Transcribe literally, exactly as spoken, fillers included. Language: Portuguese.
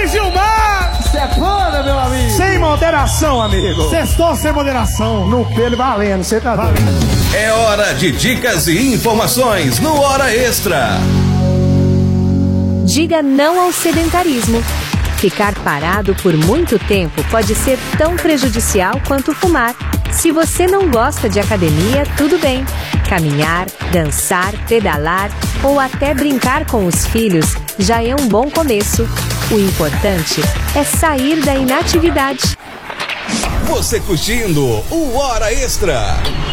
Pode filmar! Sepana, meu amigo! Sem moderação, amigo! Sextou sem moderação. No pelo valendo, você tá valendo. É hora de dicas e informações no Hora Extra. Diga não ao sedentarismo. Ficar parado por muito tempo pode ser tão prejudicial quanto fumar. Se você não gosta de academia, tudo bem. Caminhar, dançar, pedalar ou até brincar com os filhos já é um bom começo. O importante é sair da inatividade. Você curtindo o Hora Extra.